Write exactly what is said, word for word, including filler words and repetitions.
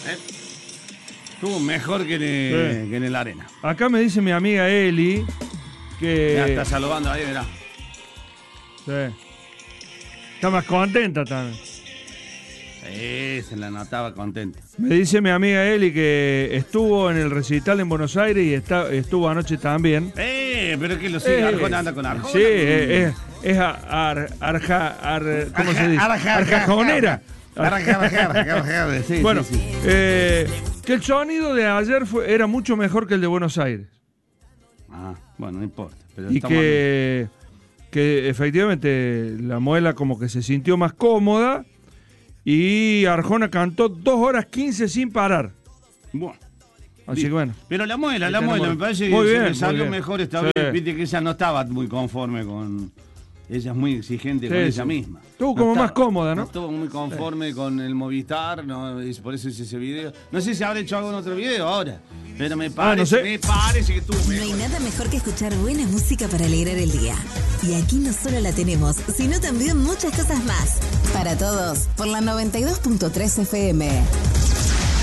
¿Eh? Estuvo mejor que en, el, sí. que en el Arena. Acá me dice mi amiga Eli que... Ya está saludando ahí, mirá. Sí. Está más contenta también. Sí, se la notaba contenta. Me dice mi amiga Eli que estuvo en el recital en Buenos Aires y está, estuvo anoche también. Eh, pero que lo sigue, eh, Arjona anda con Arjona. Sí, eh, es, es ar, arja, ar, ¿cómo arja, se dice? Arja, arjajonera. Arja, arja, arja, arja, sí, bueno, sí, sí. Eh, que el sonido de ayer fue, era mucho mejor que el de Buenos Aires. Ah, bueno, no importa. Pero y que, que efectivamente la muela como que se sintió más cómoda. Y Arjona cantó dos horas quince sin parar. Bueno. Así que bueno. Pero la muela, la muela, me parece que muy se bien, le salió bien. mejor esta sí. vez. Viste que ella no estaba muy conforme con... Ella es muy exigente sí, con sí. ella misma. Estuvo no como estaba, más cómoda, ¿no? No estuvo muy conforme sí. con el Movistar, no, y por eso hice ese video. No sé si habrá hecho algún otro video ahora, pero me parece, ah, no sé. me parece que estuvo mejor. No hay nada mejor que escuchar buena música para alegrar el día. Y aquí no solo la tenemos, sino también muchas cosas más. Para todos, por la noventa y dos punto tres F M.